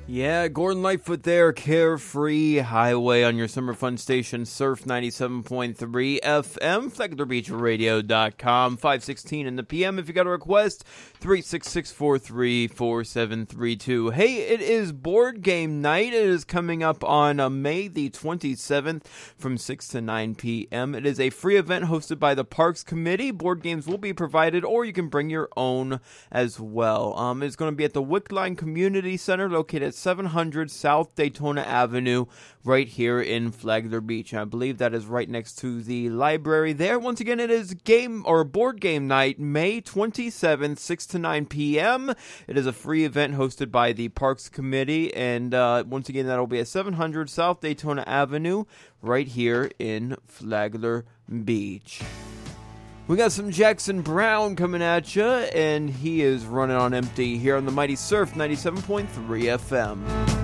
Yeah, Gordon Lightfoot there, Carefree Highway on your summer fun station, Surf 97.3 FM, FlaglerBeachRadio.com, 5:16 in the PM. If you got a request, 366-434732. Hey, it is board game night. It is coming up on May the 27th from 6 to 9 p.m. It is a free event hosted by the Parks Committee. Board games will be provided, or you can bring your own as well. It's going to be at the Wickline Community Center, located at 700 South Daytona Avenue, right here in Flagler Beach. I believe that is right next to the library there. Once again, it is board game night, May 27th, 6 to 9 p.m. It is a free event hosted by the Parks Committee, and once again, that'll be at 700 South Daytona Avenue, right here in Flagler Beach. We got some Jackson Browne coming at you, and he is running on empty here on the Mighty Surf 97.3 FM.